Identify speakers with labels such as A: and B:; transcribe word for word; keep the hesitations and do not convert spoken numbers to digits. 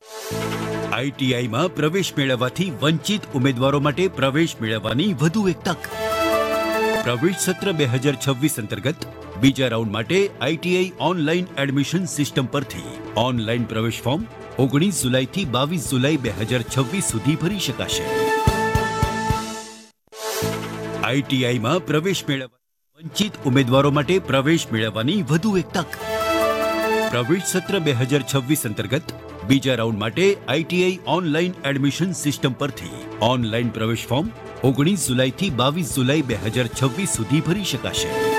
A: આઈટીઆઈમાં પ્રવેશ મેળવવાથી વંચિત ઉમેદવારો માટે પ્રવેશ મેળવવાની વધુ એક તક. પ્રવેશ સત્ર બે હજાર છવ્વીસ અંતર્ગત બીજા રાઉન્ડ માટે આઈટીઆઈ ઓનલાઈન એડમિશન સિસ્ટમ પરથી ઓનલાઈન પ્રવેશ ફોર્મ ઓગણીસ જુલાઈથી બાવીસ જુલાઈ બે હજાર છવ્વીસ સુધી ભરી શકાશે. આઈટીઆઈમાં પ્રવેશ મેળવવા વંચિત ઉમેદવારો માટે પ્રવેશ મેળવવાની વધુ એક તક. પ્રવેશ સત્ર બે હજાર છવ્વીસ અંતર્ગત બીજા રાઉન્ડ માટે આઈટીઆઈ ઓનલાઈન એડમિશન સિસ્ટમ પરથી ઓનલાઈન પ્રવેશ ફોર્મ ઓગણીસ જુલાઈથી બાવીસ જુલાઈ બે હજાર છવ્વીસ સુધી ભરી શકાશે.